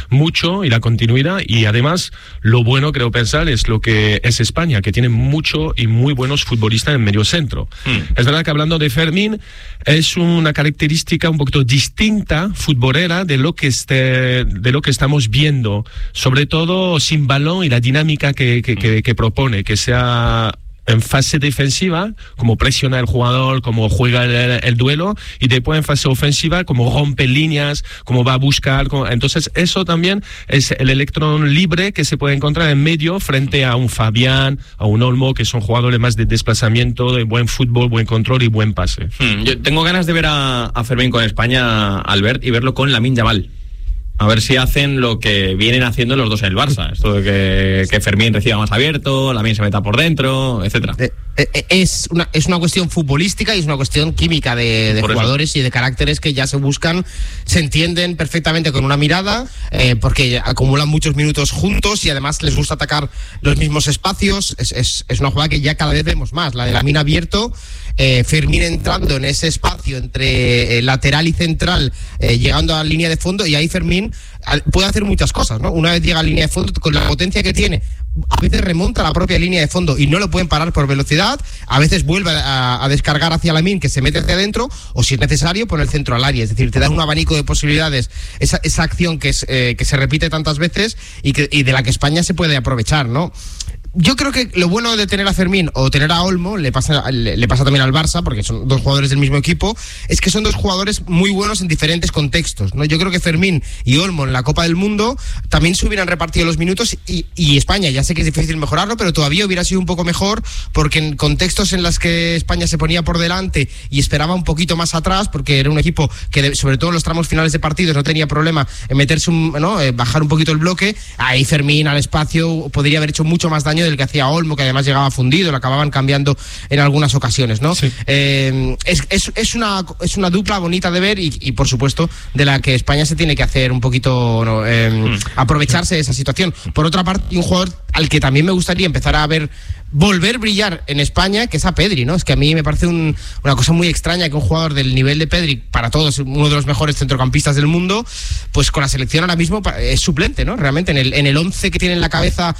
mucho y la continuidad, y además lo bueno, creo pensar, es lo que es España, que tiene mucho y muy buenos futbolistas en medio centro. Es verdad que hablando de Fermín, es una característica un poquito distinta, futbolera, de lo que estamos viendo, sobre todo sin balón y la dinámica que propone, que sea en fase defensiva, como presiona el jugador, como juega el duelo, y después en fase ofensiva, como rompe líneas, como va a buscar. Entonces eso también es el electrón libre que se puede encontrar en medio frente a un Fabián, a un Olmo, que son jugadores más de desplazamiento, de buen fútbol, buen control y buen pase. Yo tengo ganas de ver a Fermín con España, Albert, y verlo con Lamine Yamal. A ver si hacen lo que vienen haciendo los dos en el Barça. Esto de que Fermín reciba más abierto, Lamine se meta por dentro, etcétera. Es una cuestión futbolística y es una cuestión química de jugadores y de caracteres que ya se buscan, se entienden perfectamente con una mirada, porque acumulan muchos minutos juntos y además les gusta atacar los mismos espacios. Es una jugada que ya cada vez vemos más, la de Lamine abierto, Fermín entrando en ese espacio entre lateral y central, llegando a la línea de fondo, y ahí Fermín puede hacer muchas cosas, ¿no? Una vez llega a la línea de fondo, con la potencia que tiene, a veces remonta la propia línea de fondo y no lo pueden parar por velocidad, a veces vuelve a descargar hacia Lamine, que se mete hacia adentro, o si es necesario pone el centro al área. Es decir, te da un abanico de posibilidades, esa acción que se repite tantas veces y de la que España se puede aprovechar, ¿no? Yo creo que lo bueno de tener a Fermín o tener a Olmo, le pasa también al Barça, porque son dos jugadores del mismo equipo, es que son dos jugadores muy buenos en diferentes contextos, ¿no? Yo creo que Fermín y Olmo en la Copa del Mundo también se hubieran repartido los minutos, y España, ya sé que es difícil mejorarlo, pero todavía hubiera sido un poco mejor, porque en contextos en los que España se ponía por delante y esperaba un poquito más atrás, porque era un equipo que sobre todo en los tramos finales de partidos no tenía problema en meterse, bajar un poquito el bloque, ahí Fermín al espacio podría haber hecho mucho más daño del que hacía Olmo, que además llegaba fundido, lo acababan cambiando en algunas ocasiones, ¿no? Sí. Es una dupla bonita de ver y por supuesto de la que España se tiene que hacer un poquito, aprovecharse de esa situación. Por otra parte, un jugador al que también me gustaría empezar a ver volver a brillar en España, que es a Pedri, ¿no? Es que a mí me parece una cosa muy extraña que un jugador del nivel de Pedri, para todos uno de los mejores centrocampistas del mundo, pues con la selección ahora mismo es suplente, ¿no? Realmente en el 11 que tiene en la cabeza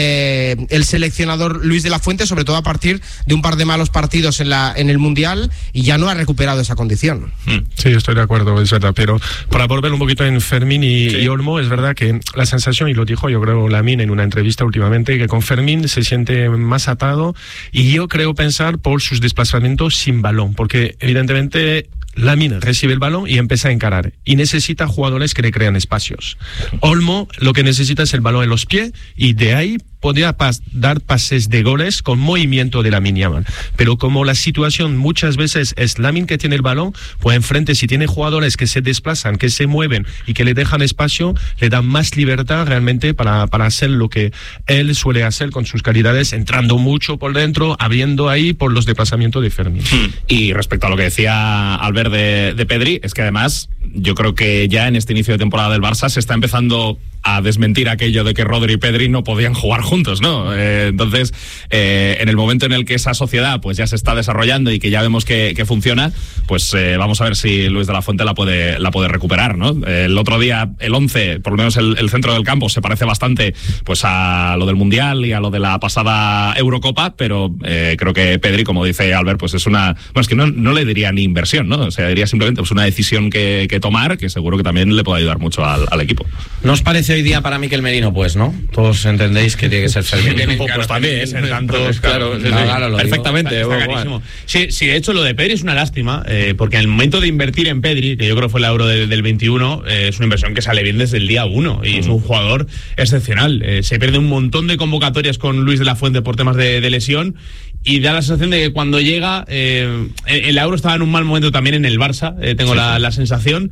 el seleccionador Luis de la Fuente, sobre todo a partir de un par de malos partidos en el Mundial, y ya no ha recuperado esa condición. Sí, estoy de acuerdo, es verdad, pero para volver un poquito en Fermín y Olmo, es verdad que la sensación, y lo dijo yo creo Lamine en una entrevista últimamente, que con Fermín se siente más atado, y yo creo pensar por sus desplazamientos sin balón, porque evidentemente Lamine recibe el balón y empieza a encarar y necesita jugadores que le crean espacios. Olmo lo que necesita es el balón en los pies, y de ahí podría dar pases de goles con movimiento de Lamine Yamal. Pero como la situación muchas veces es Lamine que tiene el balón, pues enfrente, si tiene jugadores que se desplazan, que se mueven y que le dejan espacio, le dan más libertad realmente para hacer lo que él suele hacer con sus calidades, entrando mucho por dentro, abriendo ahí por los desplazamientos de Fermín. Y respecto a lo que decía Albert de Pedri, es que además yo creo que ya en este inicio de temporada del Barça se está empezando a desmentir aquello de que Rodri y Pedri no podían jugar juntos, ¿no? Entonces, en el momento en el que esa sociedad pues ya se está desarrollando y que ya vemos que funciona, pues vamos a ver si Luis de la Fuente la puede recuperar, ¿no? El otro día, el 11, por lo menos el centro del campo, se parece bastante pues a lo del Mundial y a lo de la pasada Eurocopa, pero creo que Pedri, como dice Albert, pues es es que no le diría ni inversión, ¿no? O sea, diría simplemente pues una decisión que tomar, que seguro que también le puede ayudar mucho al equipo. ¿No os parece hoy día para Mikel Merino, pues, no? Todos entendéis que tiene que ser Fermín. Pues también, tantos, claro, perfectamente. Está sí, de hecho, lo de Pedri es una lástima, porque en el momento de invertir en Pedri, que yo creo que fue el Euro del 21, es una inversión que sale bien desde el día 1 y es un jugador excepcional. Se pierde un montón de convocatorias con Luis de la Fuente por temas de lesión, y da la sensación de que cuando llega, el Euro estaba en un mal momento también en el Barça, tengo la sensación,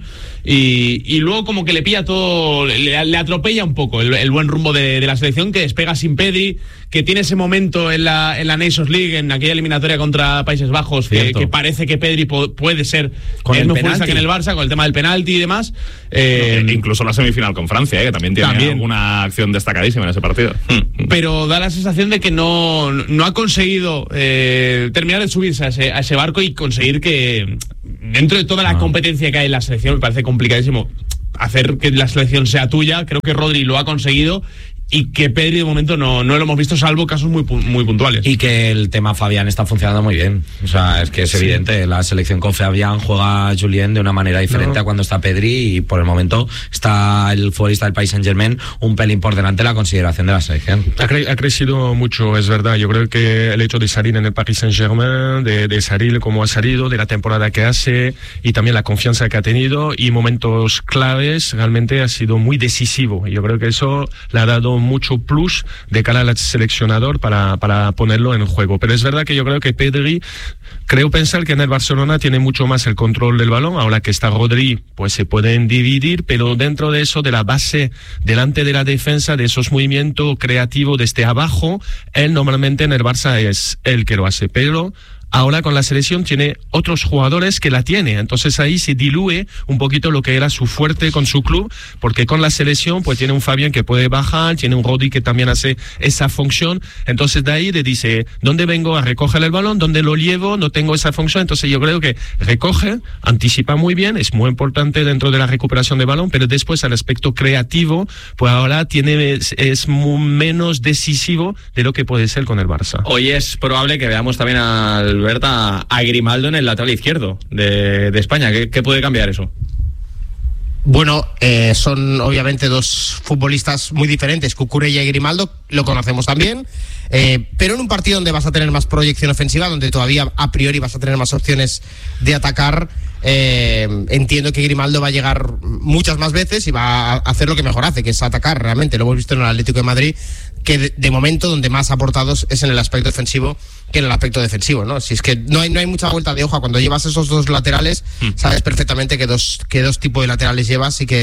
y luego como que le pilla todo, le atropella un poco el buen rumbo de la selección, que despega sin Pedri, que tiene ese momento en la Nations League, en aquella eliminatoria contra Países Bajos, que parece que Pedri puede ser con el penalti que en el Barça, con el tema del penalti y demás. Incluso la semifinal con Francia, que también tiene alguna acción destacadísima en ese partido. Pero da la sensación de que no ha conseguido terminar de subirse a ese barco y conseguir que, dentro de toda la competencia que hay en la selección, me parece complicadísimo hacer que la selección sea tuya. Creo que Rodri lo ha conseguido y que Pedri de momento no lo hemos visto, salvo casos muy puntuales. Y que el tema Fabián está funcionando muy bien. O sea, es que es evidente, la selección con Fabián juega Julien de una manera diferente a cuando está Pedri, y por el momento está el futbolista del Paris Saint-Germain un pelín por delante de la consideración de la selección. Ha crecido mucho, es verdad. Yo creo que el hecho de salir en el Paris Saint-Germain, de salir como ha salido, de la temporada que hace, y también la confianza que ha tenido y momentos claves, realmente ha sido muy decisivo. Y yo creo que eso le ha dado mucho plus de cara al seleccionador para ponerlo en juego. Pero es verdad que yo creo que Pedri, creo pensar que en el Barcelona tiene mucho más el control del balón. Ahora que está Rodri, pues se pueden dividir, pero dentro de eso, de la base, delante de la defensa, de esos movimientos creativos desde abajo, él normalmente en el Barça es el que lo hace, pero ahora con la selección tiene otros jugadores que la tiene, entonces ahí se diluye un poquito lo que era su fuerte con su club, porque con la selección pues tiene un Fabián que puede bajar, tiene un Rodri que también hace esa función, entonces de ahí le dice, ¿dónde vengo a recoger el balón? ¿Dónde lo llevo? No tengo esa función, entonces yo creo que recoge, anticipa muy bien, es muy importante dentro de la recuperación de balón, pero después al aspecto creativo, pues ahora es menos decisivo de lo que puede ser con el Barça. Hoy es probable que veamos también al a Grimaldo en el lateral izquierdo de España. ¿Qué puede cambiar eso? Bueno, son obviamente dos futbolistas muy diferentes. Cucurella y Grimaldo lo conocemos también, pero en un partido donde vas a tener más proyección ofensiva, donde todavía a priori vas a tener más opciones de atacar, entiendo que Grimaldo va a llegar muchas más veces y va a hacer lo que mejor hace, que es atacar realmente. Lo hemos visto en el Atlético de Madrid, que de momento donde más aportados es en el aspecto defensivo que en el aspecto defensivo, ¿no? Si es que no hay mucha vuelta de hoja cuando llevas esos dos laterales, sabes perfectamente qué dos tipos de laterales llevas y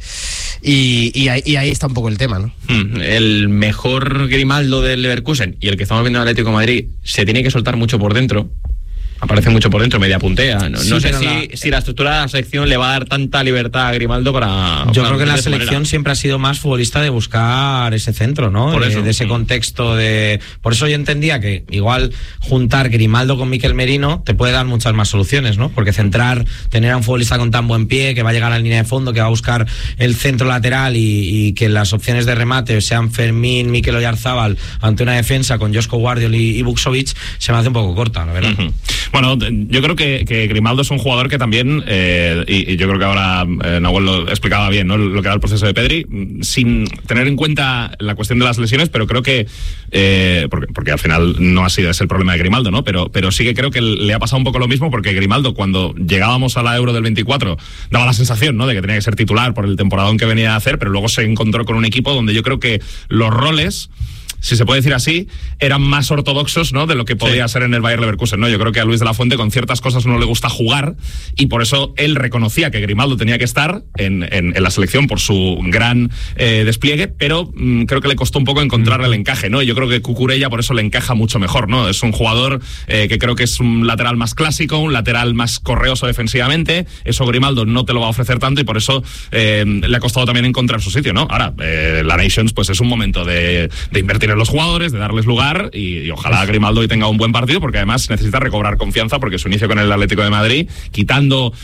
ahí está un poco el tema, ¿no? El mejor Grimaldo del Leverkusen y el que estamos viendo en el Atlético de Madrid se tiene que soltar mucho por dentro. Aparece mucho por dentro, media puntea. No sé si la estructura de la selección le va a dar tanta libertad a Grimaldo para... Yo creo que la selección siempre ha sido más futbolista de buscar ese centro, ¿no? De ese contexto de... Por eso yo entendía que igual juntar Grimaldo con Mikel Merino te puede dar muchas más soluciones, ¿no? Porque tener a un futbolista con tan buen pie, que va a llegar a la línea de fondo, que va a buscar el centro lateral y que las opciones de remate sean Fermín, Mikel Oyarzábal ante una defensa con Josko Guardiol y Vuksovic, se me hace un poco corta, la verdad. Bueno, yo creo que Grimaldo es un jugador que también, y yo creo que ahora Nahuel lo explicaba bien, ¿no? Lo que da el proceso de Pedri, sin tener en cuenta la cuestión de las lesiones, pero creo que, porque al final no ha sido ese el problema de Grimaldo, ¿no? Pero sí que creo que le ha pasado un poco lo mismo, porque Grimaldo, cuando llegábamos a la Euro del 24, daba la sensación, ¿no?, de que tenía que ser titular por el temporadón que venía a hacer, pero luego se encontró con un equipo donde yo creo que los roles, si se puede decir así, eran más ortodoxos, ¿no?, de lo que podía ser en el Bayer Leverkusen, ¿no? Yo creo que a Luis de la Fuente con ciertas cosas no le gusta jugar, y por eso él reconocía que Grimaldo tenía que estar en la selección por su gran despliegue, pero creo que le costó un poco encontrar el encaje, ¿no? Y yo creo que Cucurella por eso le encaja mucho mejor, ¿no? Es un jugador que creo que es un lateral más clásico, un lateral más correoso defensivamente. Eso Grimaldo no te lo va a ofrecer tanto, y por eso le ha costado también encontrar su sitio, ¿no? Ahora, la Nations pues es un momento de invertir los jugadores, de darles lugar, y ojalá Grimaldo hoy tenga un buen partido, porque además necesita recobrar confianza, porque su inicio con el Atlético de Madrid, quitando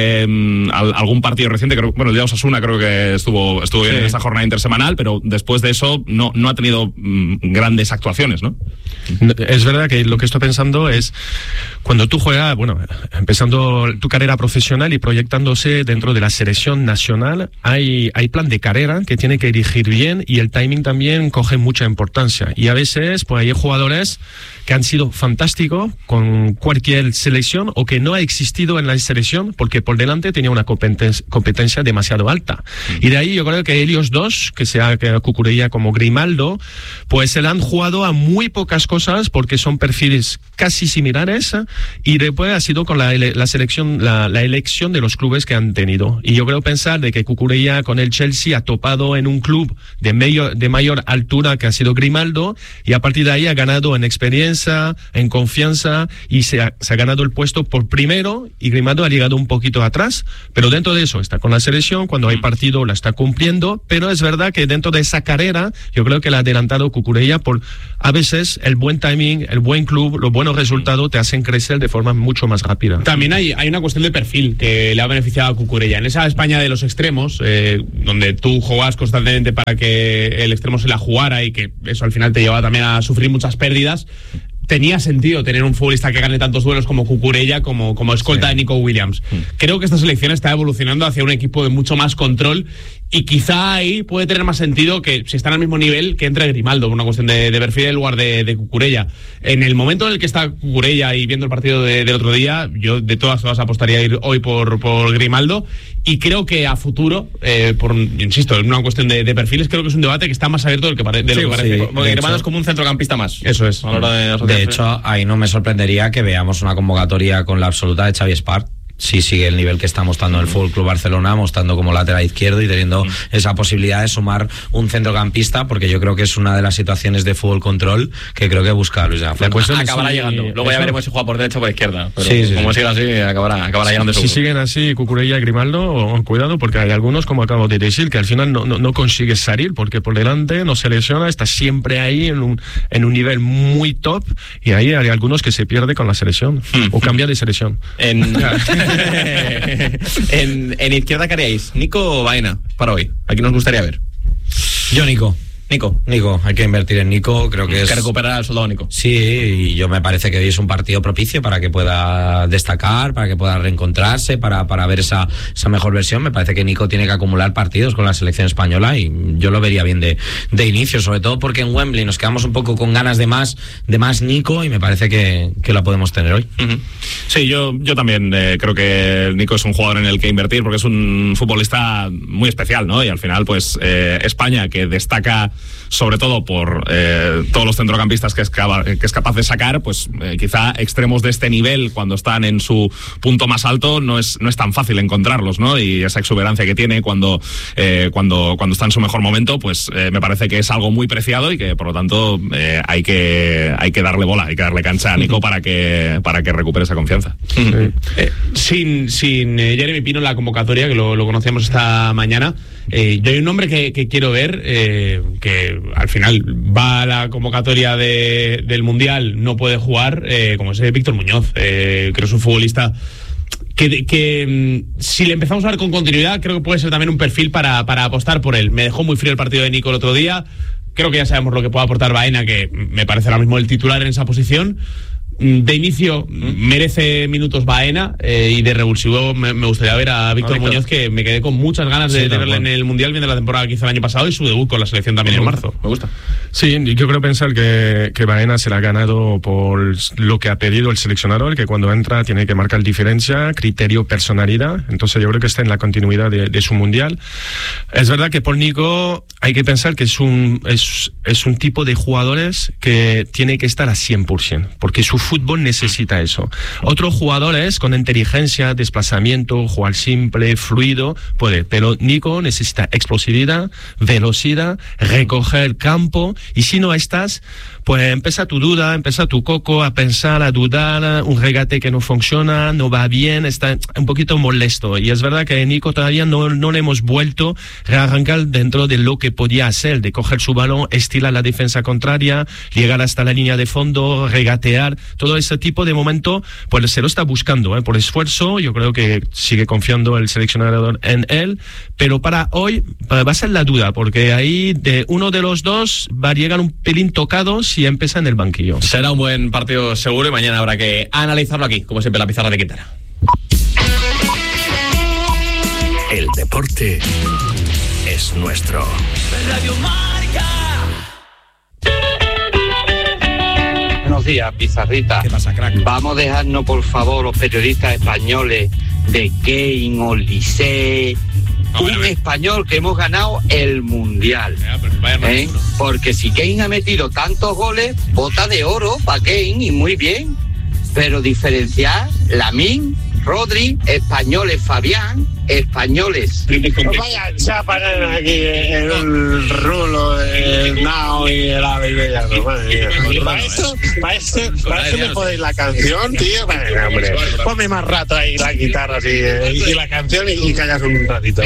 algún partido reciente, el de Osasuna creo que estuvo bien en esa jornada intersemanal, pero después de eso no ha tenido grandes actuaciones, ¿no? Es verdad que lo que estoy pensando es, cuando tú juegas, empezando tu carrera profesional y proyectándose dentro de la selección nacional, hay plan de carrera que tiene que dirigir bien, y el timing también coge mucha importancia. Y a veces pues hay jugadores que han sido fantásticos con cualquier selección, o que no ha existido en la selección porque por delante tenía una competencia demasiado alta. Y de ahí yo creo que ellos dos, que sea Cucurella como Grimaldo, pues se le han jugado a muy pocas cosas, porque son perfiles casi similares, y después ha sido con la selección, la elección de los clubes que han tenido. Y yo creo pensar de que Cucurella con el Chelsea ha topado en un club de mayor altura, que ha sido Grimaldo, Grimaldo, y a partir de ahí ha ganado en experiencia, en confianza, y se ha ganado el puesto por primero, y Grimaldo ha llegado un poquito atrás, pero dentro de eso está con la selección, cuando hay partido la está cumpliendo, pero es verdad que dentro de esa carrera yo creo que le ha adelantado Cucurella por a veces el buen timing, el buen club, los buenos resultados te hacen crecer de forma mucho más rápida. También hay una cuestión de perfil que le ha beneficiado a Cucurella. En esa España de los extremos, donde tú jugabas constantemente para que el extremo se la jugara y que eso al final te llevaba también a sufrir muchas pérdidas, tenía sentido tener un futbolista que gane tantos duelos como Cucurella, como escolta de Nico Williams. Creo que esta selección está evolucionando hacia un equipo de mucho más control, y quizá ahí puede tener más sentido que, si están al mismo nivel, que entre Grimaldo, por una cuestión de perfil en lugar de Cucurella. En el momento en el que está Cucurella y viendo el partido del otro día, yo de todas apostaría a ir hoy por Grimaldo, y creo que a futuro, insisto, en una cuestión de perfiles, creo que es un debate que está más abierto de lo que parece. Porque Grimaldo es como un centrocampista más. Eso es. A la hora de hecho, ahí no me sorprendería que veamos una convocatoria con la absoluta de Xavi Espart. Sí, sigue el nivel que está mostrando el Fútbol Club Barcelona, mostrando como lateral izquierdo y teniendo esa posibilidad de sumar un centrocampista, porque yo creo que es una de las situaciones de fútbol control que creo que busca Luis de la Fuente. Acabará llegando. Luego ya veremos si juega por derecha o por izquierda. Pero sí. Como siga así, acabará llegando seguro. Si siguen así Cucurella y Grimaldo, cuidado, porque hay algunos, como acabo de decir, que al final no consigues salir, porque por delante no se lesiona, está siempre ahí en un nivel muy top, y ahí hay algunos que se pierde con la selección o cambia de selección. En izquierda, ¿qué haríais? ¿Nico o Baena para hoy? Aquí nos gustaría ver. Yo, Nico, hay que invertir en Nico, creo que que recuperar al soldado Nico. Sí, y yo me parece que hoy es un partido propicio para que pueda destacar, para que pueda reencontrarse, para ver esa mejor versión. Me parece que Nico tiene que acumular partidos con la selección española, y yo lo vería bien de inicio, sobre todo porque en Wembley nos quedamos un poco con ganas de más Nico, y me parece que la podemos tener hoy. Sí, yo también creo que Nico es un jugador en el que invertir, porque es un futbolista muy especial, ¿no? Y al final, pues España, que destaca sobre todo por todos los centrocampistas que es capaz de sacar, pues quizá extremos de este nivel, cuando están en su punto más alto, no es tan fácil encontrarlos, ¿no? Y esa exuberancia que tiene cuando está en su mejor momento, pues me parece que es algo muy preciado, y que por lo tanto hay que darle bola, hay que darle cancha a Nico para que recupere esa confianza. Sin Jeremy Pino en la convocatoria, que lo conocíamos esta mañana, yo hay un nombre que quiero ver, que al final va a la convocatoria del Mundial, no puede jugar, como es Víctor Muñoz. Creo que es un futbolista que si le empezamos a ver con continuidad, creo que puede ser también un perfil para apostar por él. Me dejó muy frío el partido de Nico el otro día. Creo que ya sabemos lo que puede aportar Baena, que me parece ahora mismo el titular en esa posición. De inicio merece minutos Baena, y de revulsivo me gustaría ver a Víctor Muñoz, que me quedé con muchas ganas de verle en el Mundial, viendo la temporada que hizo el año pasado y su debut con la selección también en marzo. Me gusta. Sí, yo creo pensar que Baena se la ha ganado por lo que ha pedido el seleccionador, que cuando entra tiene que marcar diferencia, criterio, personalidad. Entonces yo creo que está en la continuidad de su Mundial. Es verdad que por Nico hay que pensar que es un tipo de jugadores que tiene que estar a 100%, porque su fútbol necesita eso. Otros jugadores con inteligencia, desplazamiento, jugar simple, fluido, puede, pero Nico necesita explosividad, velocidad, recoger el campo, y si no estás, pues empieza tu duda, empieza tu coco a pensar, a dudar, un regate que no funciona, no va bien, está un poquito molesto. Y es verdad que Nico todavía no le hemos vuelto a rearrancar dentro de lo que podía hacer, de coger su balón, estirar la defensa contraria, llegar hasta la línea de fondo, regatear, todo ese tipo de momento, pues se lo está buscando, por esfuerzo. Yo creo que sigue confiando el seleccionador en él, pero para hoy va a ser la duda, porque ahí de uno de los dos va a llegar un pelín tocado si empieza en el banquillo. Será un buen partido seguro, y mañana habrá que analizarlo aquí, como siempre, la pizarra de Quintana. El deporte es nuestro. Radio Marca. Buenos días, Pizarrita. ¿Qué pasa, crack? Vamos a dejarnos, por favor, los periodistas españoles de Kane, Olise, un español que hemos ganado el Mundial. Porque si Kane ha metido tantos goles, bota de oro para Kane, y muy bien. Pero diferenciar Lamine Rodri, españoles Fabián, españoles. Vaya chapa aquí el rulo, el Nao y el Ave. Para eso me podéis la canción, tío. Hombre, ponme más rato ahí la guitarra y la canción y callas un ratito.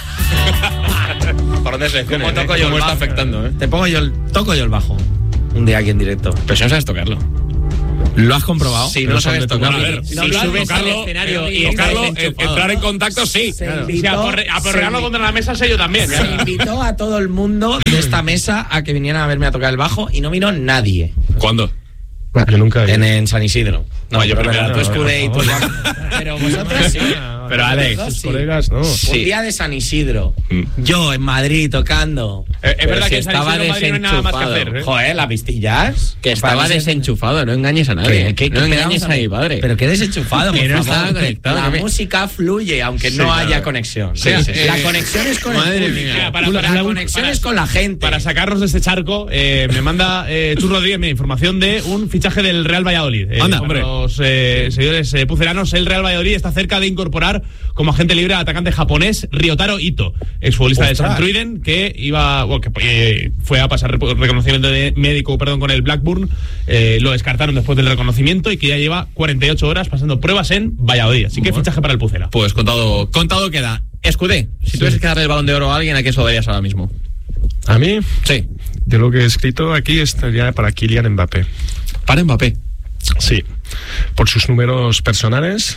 ¿Por dónde selecciones? ¿Cómo está afectando? Toco yo el bajo un día aquí en directo. Pero si no sabes tocarlo. ¿Lo has comprobado? Sí, no sabes tocarlo. A ver, si subes al escenario y entrar en contacto, sí. Si aporrearlo contra la mesa sé yo también. Se invitó a todo el mundo de esta mesa a que vinieran a verme a tocar el bajo y no vino nadie. ¿Cuándo? Yo nunca. En San Isidro. No, yo primero. Tú Escudé y tú. Pero vosotros sí. Pero Alex, sus colegas no. Un día de San Isidro, yo en Madrid tocando. Es verdad que estaba desenchufado. No hay nada más que hacer. Joder, ¿las vistillas? Que estaba desenchufado, no engañes a nadie. No engañes a mi padre. Pero qué desenchufado, que no estaba conectado. La música fluye, aunque no haya conexión. La conexión es con madre mía. La conexión es con la gente. Para sacarnos de este charco, me manda Chus Rodríguez mi información de un fichaje del Real Valladolid. Anda, hombre. Los seguidores pucelanos, el Real Valladolid está cerca de incorporar como agente libre al atacante japonés Ryotaro Ito, exfutbolista de Santruiden, que fue a pasar reconocimiento médico con el Blackburn, lo descartaron después del reconocimiento y que ya lleva 48 horas pasando pruebas en Valladolid, así que fichaje para el Pucela. Pues contado queda. Escudé, si tuvieses que darle el Balón de Oro a alguien, ¿a qué se lo darías ahora mismo? ¿A mí? Sí. De lo que he escrito aquí estaría para Kylian Mbappé. ¿Para Mbappé? Sí, por sus números personales,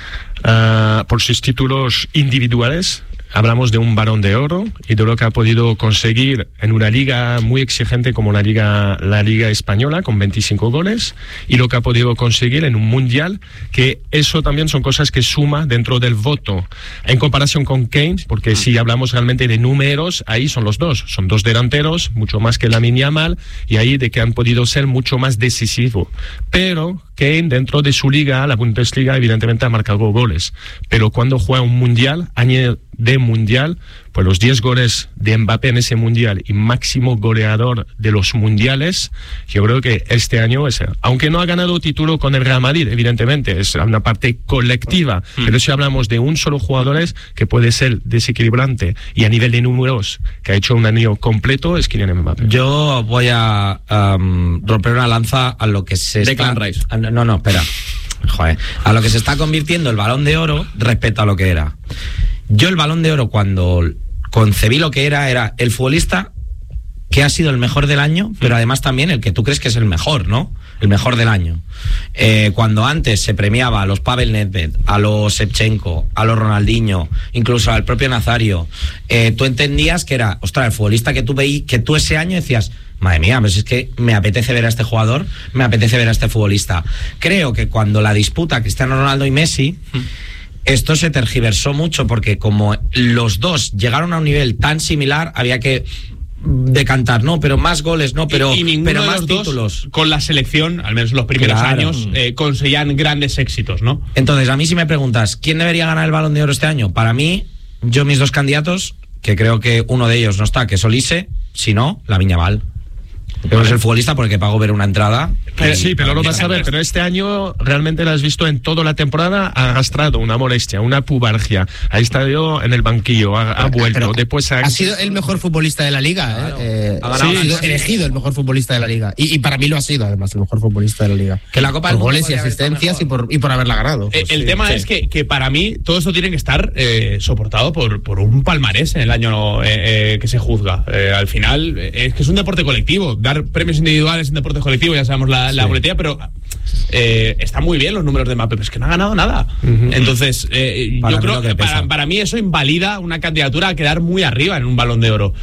por sus títulos individuales. Hablamos de un Balón de Oro y de lo que ha podido conseguir en una liga muy exigente como la liga española, con 25 goles, y lo que ha podido conseguir en un mundial, que eso también son cosas que suma dentro del voto. En comparación con Kane, porque si hablamos realmente de números, ahí son los dos. Son dos delanteros, mucho más que Lamine Yamal, y ahí de que han podido ser mucho más decisivos. Pero Kane, dentro de su liga, la Bundesliga, evidentemente ha marcado goles. Pero cuando juega un mundial, año de mundial, pues los 10 goles de Mbappé en ese mundial y máximo goleador de los mundiales, yo creo que este año es, aunque no ha ganado título con el Real Madrid, evidentemente, es una parte colectiva, pero si hablamos de un solo jugador que puede ser desequilibrante y a nivel de números que ha hecho un año completo, es Kylian Mbappé. Yo voy a romper una lanza a lo que se Declan Rice. No, espera. Joder, a lo que se está convirtiendo el Balón de Oro respecto a lo que era. Yo el Balón de Oro, cuando concebí lo que era el futbolista que ha sido el mejor del año, pero además también el que tú crees que es el mejor, ¿no? El mejor del año. Cuando antes se premiaba a los Pavel Nedved, a los Shevchenko, a los Ronaldinho, incluso al propio Nazario, tú entendías que era, ostras, el futbolista que tú ese año decías, madre mía, pues es que me apetece ver a este jugador, me apetece ver a este futbolista. Creo que cuando la disputa Cristiano Ronaldo y Messi, esto se tergiversó mucho, porque como los dos llegaron a un nivel tan similar, había que decantar, no, pero más goles, no, pero más títulos. Con la selección, al menos en los primeros años, conseguían grandes éxitos, ¿no? Entonces, a mí si me preguntas, ¿quién debería ganar el Balón de Oro este año? Para mí, mis dos candidatos, que creo que uno de ellos no está, que es Olise, si no, Lamine Yamal. Pero es el futbolista por el que pago ver una entrada. Sí, pero lo vas a ver. Pero este año realmente lo has visto en toda la temporada. Ha gastado una molestia, una pubargia. Ha estado en el banquillo, ha vuelto. Después ha sido el mejor futbolista de la liga. Ha sido elegido el mejor futbolista de la liga. Y para mí lo ha sido, además, el mejor futbolista de la liga. Que la Copa por goles y asistencias y por haberla ganado. El tema es que para mí todo esto tiene que estar soportado por un palmarés en el año que se juzga. Al final, es que es un deporte colectivo. Dar premios individuales en deporte colectivo, ya sabemos la boletilla, pero están muy bien los números de Mbappé, pero es que no ha ganado nada. Entonces, yo creo que para mí eso invalida una candidatura a quedar muy arriba en un Balón de Oro.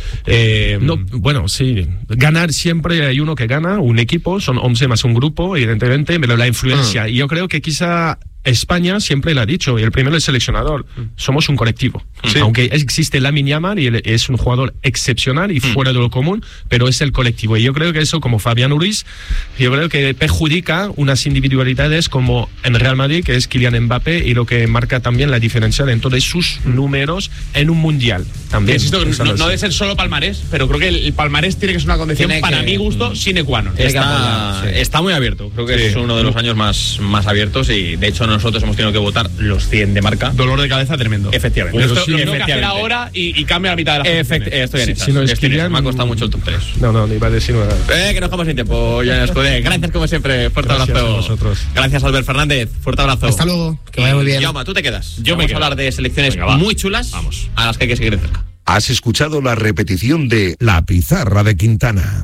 Bueno, sí, ganar siempre hay uno que gana, un equipo, son 11 más un grupo, evidentemente, pero la influencia, y yo creo que quizá España siempre lo ha dicho, y el primero es seleccionador, somos un colectivo. Sí. Aunque existe Lamine Yamal y él es un jugador excepcional y fuera de lo común, pero es el colectivo. Y yo creo que eso, como Fabián Ruiz, yo creo que perjudica unas individualidades como en Real Madrid, que es Kylian Mbappé, y lo que marca también la diferencia dentro de sus números en un mundial. También. Insisto, no debe ser solo palmarés, pero creo que el palmarés tiene que ser una condición, para mi gusto, sine qua non. Está muy abierto, creo que es uno de los años más abiertos, y de hecho nosotros hemos tenido que votar los 100 de Marca. Dolor de cabeza tremendo. Efectivamente. Esto lo tengo que hacer ahora y cambia la mitad de la gente. Estoy en esas. Si no es me ha costado mucho el top 3. No, ni va a decir nada. Que nos vamos sin tiempo, Joan Escudé. Gracias como siempre, fuerte Gracias abrazo. a vosotros. Gracias, Albert Fernández, fuerte abrazo. Hasta luego, que vaya muy bien. Jaume, tú te quedas. Yo me Vamos quedo. a hablar de selecciones muy chulas, a las que hay que seguir de cerca. Has escuchado la repetición de La Pizarra de Quintana.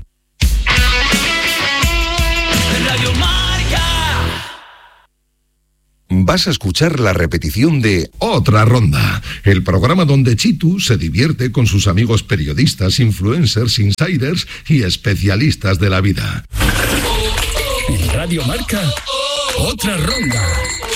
Radio Marca. Vas a escuchar la repetición de Otra Ronda, el programa donde Chitu se divierte con sus amigos periodistas, influencers, insiders y especialistas de la vida. En Radio Marca, Otra Ronda.